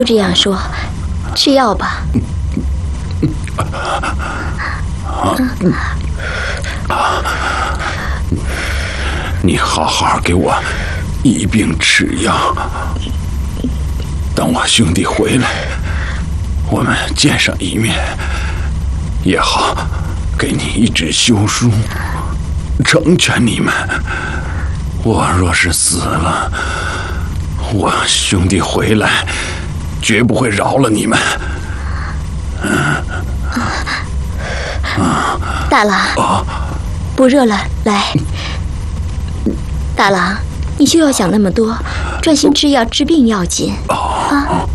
就这样说，吃药吧。 你好好给我医病吃药，等我兄弟回来，我们见上一面，也好给你一纸休书，成全你们。我若是死了，我兄弟回来绝不会饶了你们。 大郎，不热了，来。大郎，你休要想那么多，专心吃药治病要紧。啊。